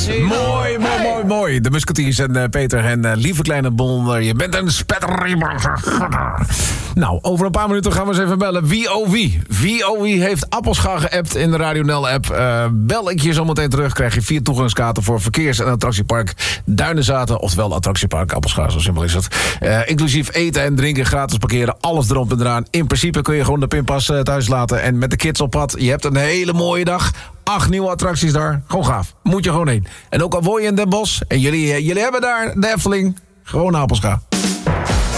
Mooi. De Musketeers en Peter en lieve kleine Bonder. Je bent een spetterriemer. Nou, over een paar minuten gaan we eens even bellen. Wie heeft Appelscha geappt in de Radio Nel app. Bel ik je zo meteen terug. Krijg je 4 toegangskaarten voor verkeers- en attractiepark Duinenzaten. Oftewel attractiepark Appelscha, zo simpel is het. Inclusief eten en drinken, gratis parkeren. Alles erop en eraan. In principe kun je gewoon de pinpas thuis laten. En met de kids op pad. Je hebt een hele mooie dag. 8 nieuwe attracties daar. Gewoon gaaf. Moet je gewoon heen. En ook al woon je in Den Bosch en jullie hebben daar de Efteling. Gewoon Appelscha.